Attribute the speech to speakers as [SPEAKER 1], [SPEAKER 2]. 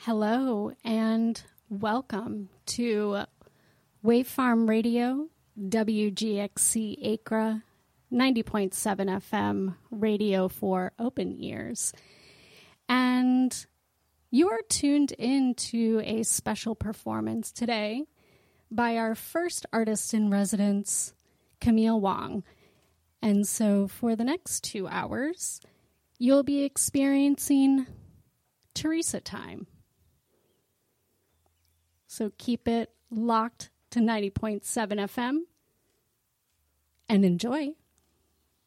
[SPEAKER 1] Hello and welcome to Wave Farm Radio, WGXC Acra, 90.7 FM radio for open ears. And you are tuned in to a special performance today by our first artist in residence, Camille Wong. And so for the next 2 hours, you'll be experiencing Teresa time. So keep it locked to 90.7 FM and enjoy.